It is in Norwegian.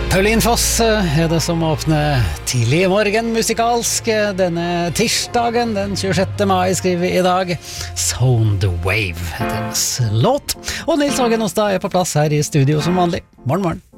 Pauline Foss det som åpner tidlig i morgen musikalsk denne tirsdagen, den 26. mai skriver vi i dag. Sound Wave heter hennes låt. Og Nils Hågen Ostad på plass her i studio som vanlig. Morgen, morgen.